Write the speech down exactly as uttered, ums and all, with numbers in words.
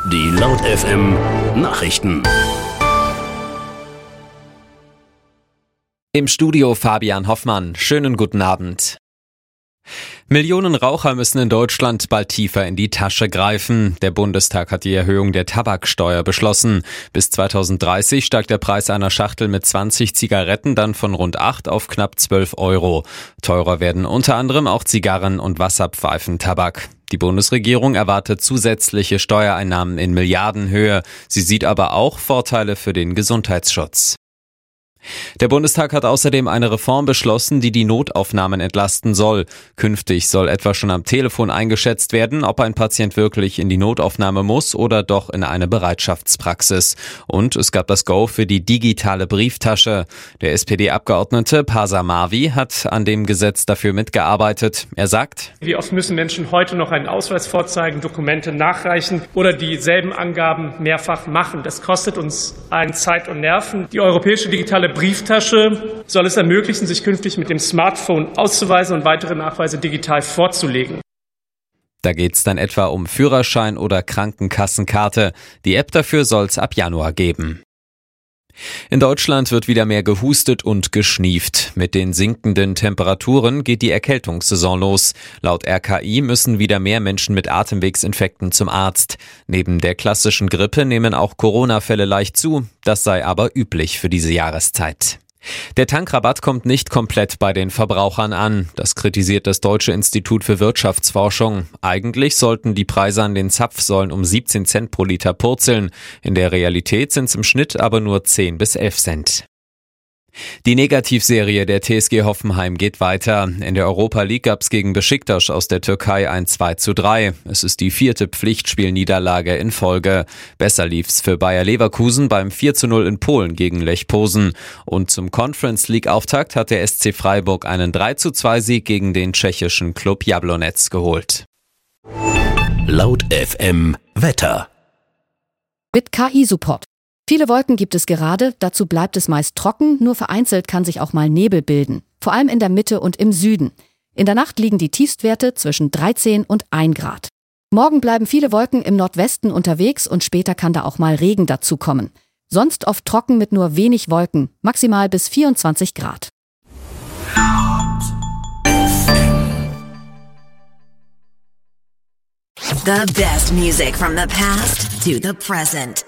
Die Laut F M Nachrichten. Im Studio Fabian Hoffmann. Schönen guten Abend. Millionen Raucher müssen in Deutschland bald tiefer in die Tasche greifen. Der Bundestag hat die Erhöhung der Tabaksteuer beschlossen. Bis zweitausenddreißig steigt der Preis einer Schachtel mit zwanzig Zigaretten dann von rund acht auf knapp zwölf Euro. Teurer werden unter anderem auch Zigarren und Wasserpfeifentabak. Die Bundesregierung erwartet zusätzliche Steuereinnahmen in Milliardenhöhe. Sie sieht aber auch Vorteile für den Gesundheitsschutz. Der Bundestag hat außerdem eine Reform beschlossen, die die Notaufnahmen entlasten soll. Künftig soll etwa schon am Telefon eingeschätzt werden, ob ein Patient wirklich in die Notaufnahme muss oder doch in eine Bereitschaftspraxis. Und es gab das Go für die digitale Brieftasche. Der S P D-Abgeordnete Pasa Marvi hat an dem Gesetz dafür mitgearbeitet. Er sagt: Wie oft müssen Menschen heute noch einen Ausweis vorzeigen, Dokumente nachreichen oder dieselben Angaben mehrfach machen? Das kostet uns allen Zeit und Nerven. Die europäische digitale Brieftasche soll es ermöglichen, sich künftig mit dem Smartphone auszuweisen und weitere Nachweise digital vorzulegen. Da geht's dann etwa um Führerschein oder Krankenkassenkarte. Die App dafür soll's ab Januar geben. In Deutschland wird wieder mehr gehustet und geschnieft. Mit den sinkenden Temperaturen geht die Erkältungssaison los. Laut R K I müssen wieder mehr Menschen mit Atemwegsinfekten zum Arzt. Neben der klassischen Grippe nehmen auch Corona-Fälle leicht zu. Das sei aber üblich für diese Jahreszeit. Der Tankrabatt kommt nicht komplett bei den Verbrauchern an. Das kritisiert das Deutsche Institut für Wirtschaftsforschung. Eigentlich sollten die Preise an den Zapfsäulen um siebzehn Cent pro Liter purzeln. In der Realität sind es im Schnitt aber nur zehn bis elf Cent. Die Negativserie der T S G Hoffenheim geht weiter. In der Europa League gab es gegen Beşiktaş aus der Türkei ein zwei zu drei. Es ist die vierte Pflichtspielniederlage in Folge. Besser lief's für Bayer Leverkusen beim vier zu null in Polen gegen Lech Posen. Und zum Conference League Auftakt hat der S C Freiburg einen drei zu zwei Sieg gegen den tschechischen Klub Jablonec geholt. Laut F M Wetter. Mit K I-Support. Viele Wolken gibt es gerade, dazu bleibt es meist trocken, nur vereinzelt kann sich auch mal Nebel bilden, vor allem in der Mitte und im Süden. In der Nacht liegen die Tiefstwerte zwischen dreizehn und ein Grad. Morgen bleiben viele Wolken im Nordwesten unterwegs und später kann da auch mal Regen dazukommen. Sonst oft trocken mit nur wenig Wolken, maximal bis vierundzwanzig Grad. The best music from the past to the present.